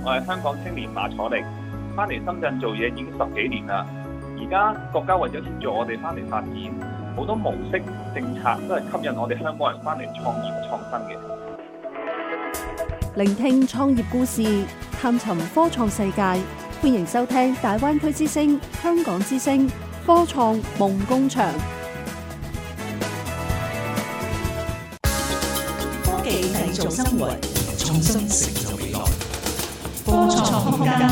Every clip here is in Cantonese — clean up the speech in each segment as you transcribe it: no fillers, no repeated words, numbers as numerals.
我係香港青年馬楚力，翻嚟深圳做嘢已經10幾年啦。而家國家為咗協助我哋翻嚟發展，好多模式政策都係吸引我哋香港人翻嚟創業創新嘅。 聆聽創業故事，探尋科創世界，歡迎收聽大灣區之聲、香港之聲科創夢工場。 科技製造生活，創新成就未來。科創空間。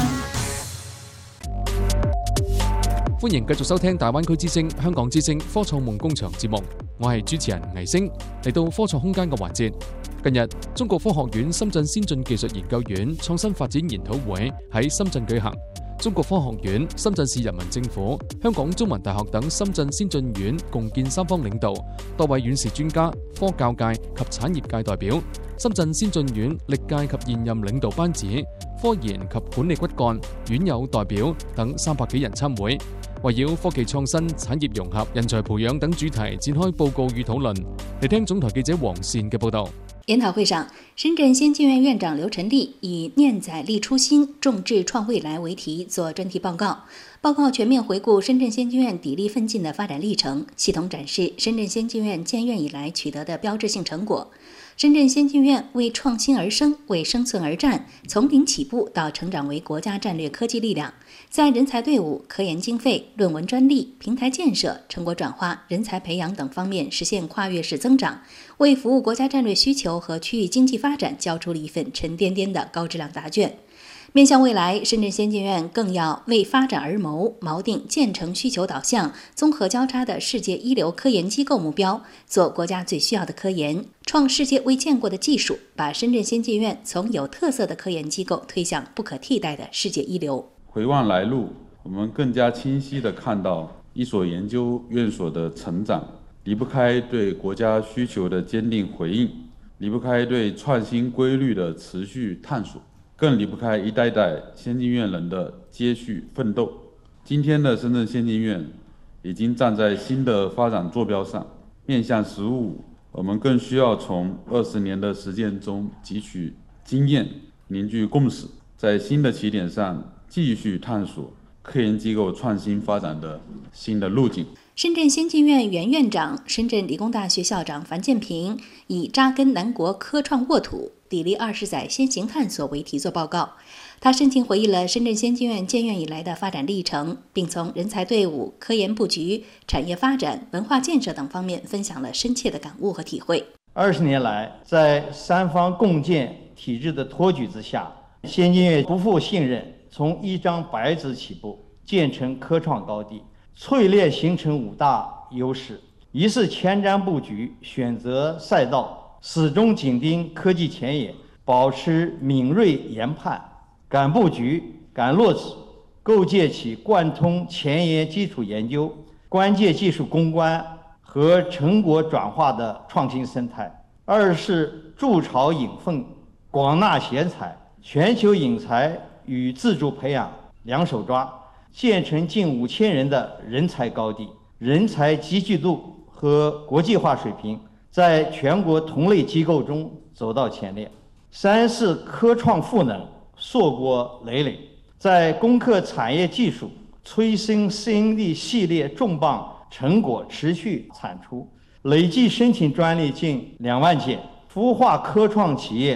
歡迎繼續收聽大灣區之聲、香港之聲科創夢工場節目，我係主持人倪星。嚟到科創空間嘅環節，近日中國科學院深圳先進技術研究院創新發展研討會喺深圳舉行，中國科學院、深圳市人民政府、香港中文大學等深圳先進院共建三方領導，多位院士專家、科教界及產業界代表，深圳先進院歷屆及現任領導班子、科研及管理骨幹、院友代表等300幾人參會，圍繞科技創新、產業融合、人才培養等主題展開報告與討論。嚟聽總台記者黃善嘅報道。 研討會上，深圳先進院院長劉晨麗以"念載立初心，眾志創未來"為題作專題報告。報告全面回顧深圳先進院砥礪奮進的發展歷程，系統展示深圳先進院建院以來取得的標誌性成果。深圳先進院為創新而生，為生存而戰，從零起步到成長為國家戰略科技力量，在人才隊伍、科研經費、論文專利、平台建設、成果轉化、人才培養等方面實現跨越式增長，為服務國家戰略需求和區域經濟發展交出了一份沉甸甸的高質量答卷。面向未來，深圳先進院更要為發展而謀，錨定建成需求導向、綜合交叉的世界一流科研機構目標，做國家最需要的科研，創世界未見過的技術，把深圳先進院從有特色的科研機構推向不可替代的世界一流。 回望來路，我們更加清晰地看到一所研究院所的成長，離不開對國家需求的堅定回應，離不開對創新規律的持續探索，更離不開一代代先進院人的接續奮鬥。今天的深圳先進院已經站在新的發展坐標上，面向15，我們更需要從20年的實踐中汲取經驗，凝聚共識，在新的起點上繼續探索科研機構創新發展的新的路徑。 深圳先進院原院長、深圳理工大學校長樊建平以扎根南國科創沃土，砥礪20載先行探索為題作報告。他深情回憶了深圳先進院建院以來的發展歷程，並從人才隊伍、科研佈局、產業發展、文化建設等方面分享了深切的感悟和體會。 20年來，在三方共建體制的托舉之下，先進院不負信任，從一張白紙起步，建成科創高地，淬煉形成5大優勢。一是前瞻佈局，選擇賽道，始終緊盯科技前沿，保持敏銳研判，敢佈局、敢落實，構建起貫通前沿基礎研究、關鍵技術攻關和成果轉化的創新生態。二是築巢引鳳，廣納賢才，全球引才與自主培養兩手抓，建成近5000人的人才高地，人才集聚度和國際化水平在全國同類機構中走到前列。三是科創賦能，碩果累累，在攻克產業技術、催生新力系列重磅成果持續產出，累計申請專利近2萬件，孵化科創企業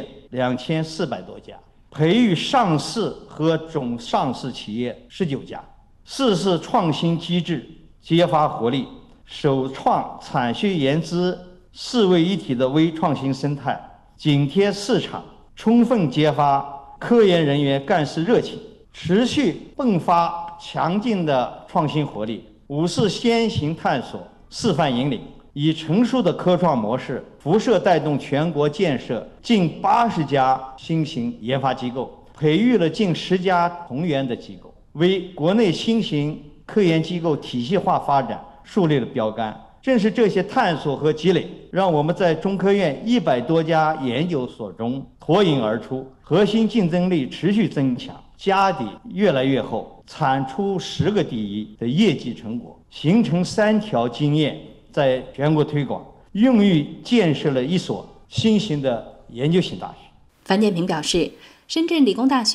2400多家，培育上市和總上市企業19家。四是創新機制，揭發活力，首創產學研資四位一體的微創新生態，緊貼市場，充分揭發科研人員幹事熱情，持續迸發強勁的創新活力。五是先行探索，示範引領，以成熟的科創模式輻射帶動全國建設近80家新型研發機構，培育了近10家同源的機構，為國內新型科研機構體系化發展樹立了標杆。正是這些探索和積累，讓我們在中科院100多家研究所中脫穎而出，核心競爭力持續增強，家底越來越厚，產出10個第一的業績成果，形成3條經驗，在全國推廣，孕育建設了一所新型的研究型大學。 樊建平表示，深圳理工大學